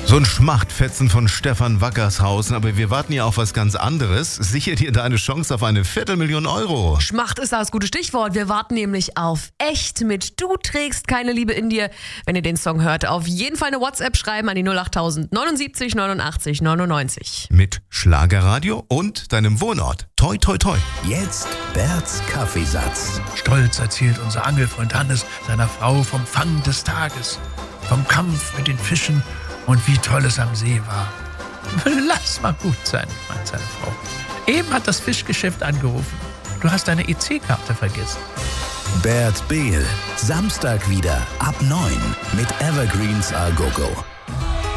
So ein Schmachtfetzen von Stefan Wackershausen, aber wir warten ja auf was ganz anderes. Sichere dir deine Chance auf eine 250.000 Euro. Schmacht ist das gute Stichwort. Wir warten nämlich auf Echt mit Du trägst keine Liebe in dir. Wenn ihr den Song hört, auf jeden Fall eine WhatsApp schreiben an die 08000 79 89 99. Mit Schlagerradio und deinem Wohnort. Toi, toi, toi. Jetzt Berts Kaffeesatz. Stolz erzählt unser Angelfreund Hannes seiner Frau vom Fang des Tages, vom Kampf mit den Fischen und wie toll es am See war. Lass mal gut sein, meint seine Frau. Eben hat das Fischgeschäft angerufen. Du hast deine EC-Karte vergessen. Bert Behl, Samstag wieder ab 9 mit Evergreens A Go Go.